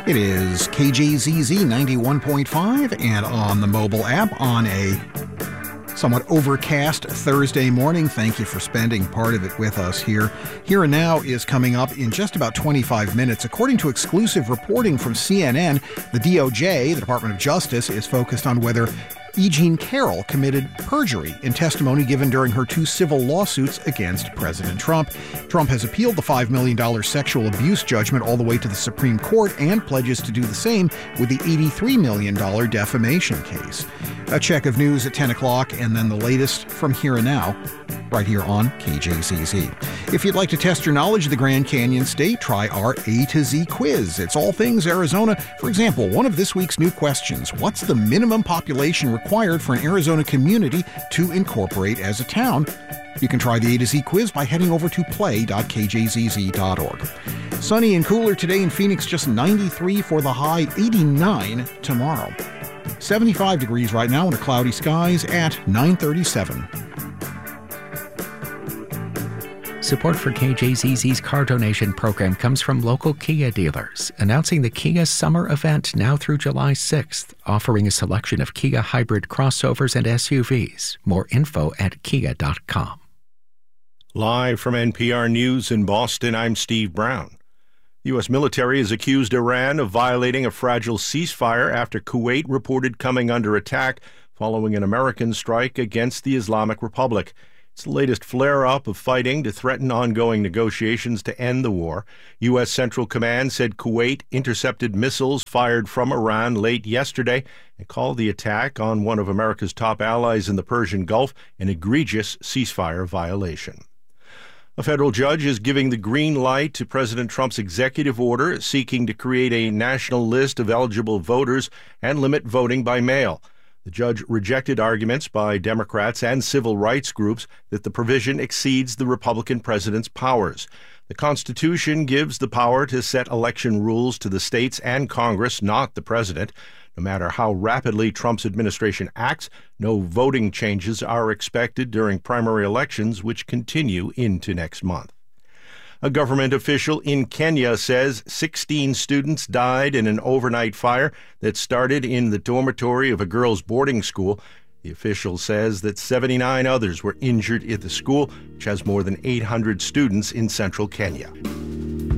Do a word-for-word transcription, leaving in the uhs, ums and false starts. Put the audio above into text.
It is K J Z Z ninety-one point five and on the mobile app on a somewhat overcast Thursday morning. Thank you for spending part of it with us here. Here and Now is coming up in just about twenty-five minutes. According to exclusive reporting from C N N, the D O J, the Department of Justice, is focused on whether E. Jean Carroll committed perjury in testimony given during her two civil lawsuits against President Trump. Trump has appealed the five million dollars sexual abuse judgment all the way to the Supreme Court and pledges to do the same with the eighty-three million dollars defamation case. A check of news at ten o'clock and then the latest from Here and Now, right here on K J Z Z. If you'd like to test your knowledge of the Grand Canyon State, try our A to Z quiz. It's all things Arizona. For example, one of this week's new questions: what's the minimum population required for an Arizona community to incorporate as a town? You can try the A to Z quiz by heading over to play dot k j z z dot org. Sunny and cooler today in Phoenix, just ninety-three for the high, eighty-nine tomorrow. seventy-five degrees right now under cloudy skies at nine thirty-seven. Support for K J Z Z's car donation program comes from local Kia dealers, announcing the Kia Summer Event now through July sixth, offering a selection of Kia hybrid crossovers and S U Vs. More info at kia dot com. Live from N P R News in Boston, I'm Steve Brown. The U S military has accused Iran of violating a fragile ceasefire after Kuwait reported coming under attack following an American strike against the Islamic Republic. It's the latest flare-up of fighting to threaten ongoing negotiations to end the war. U S. Central Command said Kuwait intercepted missiles fired from Iran late yesterday and called the attack on one of America's top allies in the Persian Gulf an egregious ceasefire violation. A federal judge is giving the green light to President Trump's executive order seeking to create a national list of eligible voters and limit voting by mail. The judge rejected arguments by Democrats and civil rights groups that the provision exceeds the Republican president's powers. The Constitution gives the power to set election rules to the states and Congress, not the president. No matter how rapidly Trump's administration acts, no voting changes are expected during primary elections, which continue into next month. A government official in Kenya says sixteen students died in an overnight fire that started in the dormitory of a girls' boarding school. The official says that seventy-nine others were injured at the school, which has more than eight hundred students in central Kenya.